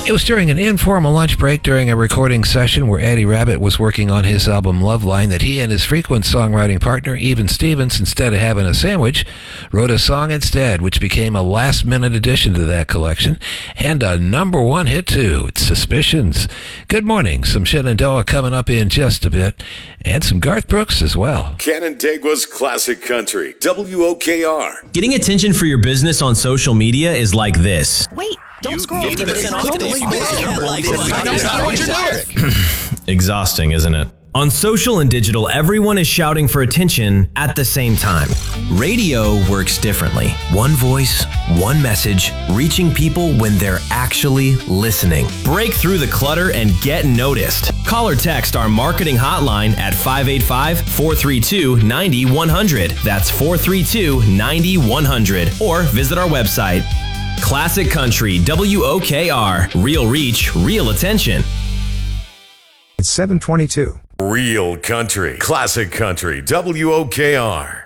It was during an informal lunch break during a recording session where Eddie Rabbitt was working on his album Loveline that he and his frequent songwriting partner, Even Stevens, instead of having a sandwich, wrote a song instead, which became a last-minute addition to that collection, and a number one hit, too. It's Suspicions. Good morning. Some Shenandoah coming up in just a bit, and some Garth Brooks as well. Canandaigua's Classic Country, WOKR. Getting attention for your business on social media is like this. Wait, don't scroll. Exhausting, isn't it? On social and digital, everyone is shouting for attention at the same time. Radio works differently. One voice, one message, reaching people when they're actually listening. Break through the clutter and get noticed. Call or text our marketing hotline at 585-432-9100. That's 432-9100. Or visit our website. Classic Country, WOKR. Real reach, real attention. It's 7:22. Real country, classic country, WOKR.